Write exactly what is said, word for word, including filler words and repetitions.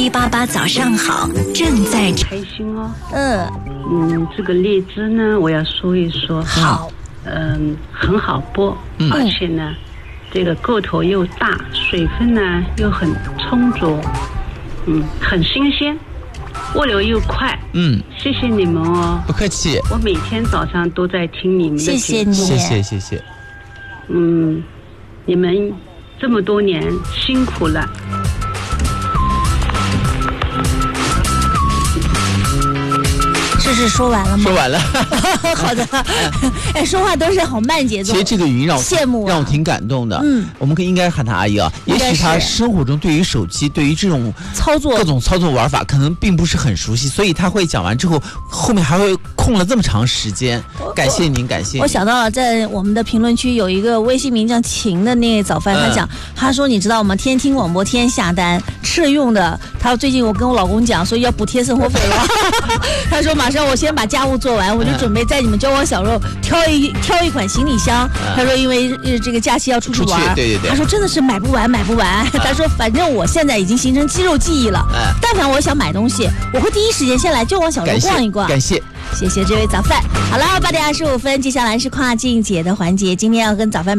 一八八早上好，正在开心哦。 嗯嗯，这个荔枝呢，我要说一说。 好。 嗯，很好剥， 嗯、 而且呢，这个个头又大，水分呢又很充足，嗯，很新鲜，物流又快。 嗯， 谢谢你们哦。 不客气。 我每天早上都在听你们的节目。 谢谢你， 谢谢谢谢。 嗯，你们这么多年辛苦了。 这是说完了吗？ 说完了。 好的。哎，说话都是好慢节奏。 其实这个语音让我羡慕、啊， 让我挺感动的。 嗯， 我们可以应该喊他阿姨啊。也许他生活中对于手机、对于这种操作、 各种操作玩法，可能并不是很熟悉，所以他会讲完之后，后面还会空了这么长时间。感谢您，感谢您。 我想到了，在我们的评论区有一个微信名叫晴的那个早饭，他讲，他说你知道吗？天听广播，天下单，吃了用的。他最近我跟我老公讲，所以要补贴生活费了。他说马上我先把家务做完，我就准备在你们交往小肉挑一挑一款行李箱。他说因为呃这个假期要出去玩， 出去对对对。 他说真的是买不完买不完。他说反正我现在已经形成肌肉记忆了，但凡我想买东西，我会第一时间先来交往小肉逛一逛。 感谢， 谢谢这位早饭。好了，八点二十五分，接下来是跨境姐的环节，今天要跟早饭。